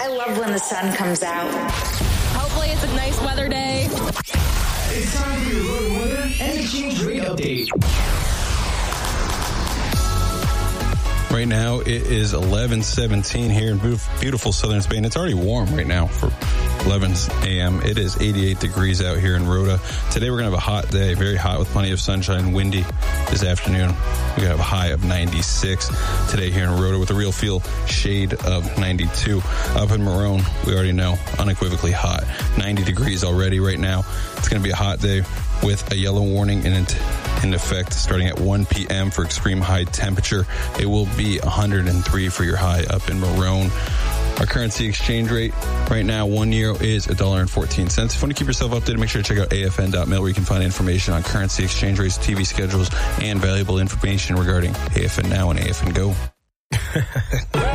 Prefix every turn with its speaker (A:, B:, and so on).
A: love when the sun comes out.
B: Hopefully it's a nice weather day.
C: It's time for your road weather and exchange rate update.
D: Right now, it is 11:17 here in beautiful southern Spain. It's already warm right now for 11 a.m. It is 88 degrees out here in Rota. Today, we're going to have a hot day, very hot with plenty of sunshine, windy this afternoon. We're going to have a high of 96 today here in Rota with a real feel shade of 92. Up in Marone, we already know, unequivocally hot. 90 degrees already right now. It's going to be a hot day with a yellow warning in effect starting at 1 p.m. for extreme high temperature. It will be 103 for your high up in Marone. Our currency exchange rate right now, €1 is $1.14. If you want to keep yourself updated, make sure to check out afn.mil where you can find information on currency exchange rates, TV schedules, and valuable information regarding AFN Now and AFN Go.